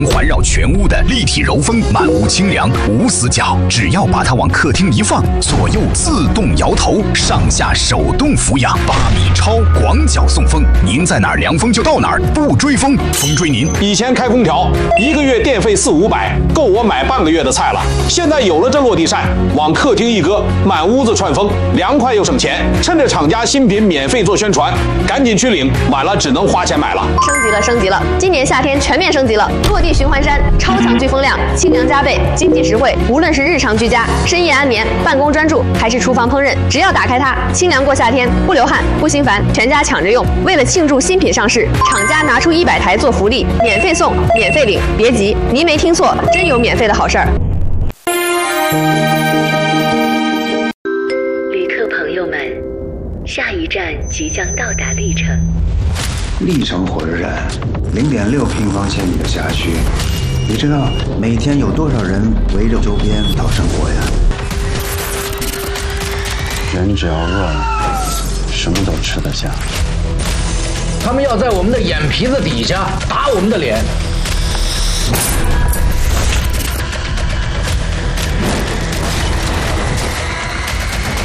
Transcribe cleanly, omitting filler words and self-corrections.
环绕全屋的立体柔风，满屋清凉无死角。只要把它往客厅一放，左右自动摇头，上下手动俯仰，8米超广角送风，您在哪儿凉风就到哪儿，不追风，风追您。 以前开空调1个月电费400-500，够我买半个月的菜了。现在有了这落地扇，往客厅一搁，满屋子串风，凉快又省钱。趁着厂家新品免费做宣传，赶紧去领，晚了只能花钱买了。 升级了！今年夏天全面升级了，落地循环扇，超强聚风量，清凉加倍，经济实惠。无论是日常居家、深夜安眠、办公专注，还是厨房烹饪，只要打开它，清凉过夏天，不流汗，不心烦，全家抢着用。为了庆祝新品上市，厂家拿出100台做福利，免费送，免费领。别急，您没听错，真有免费的好事儿。 旅客朋友们，下一站即将到达历城。 历城火车站0.6平方千米的辖区，你知道每天有多少人围着周边讨生活呀？ 人只要饿了，什么都吃得下。 他们要在我们的眼皮子底下打我们的脸。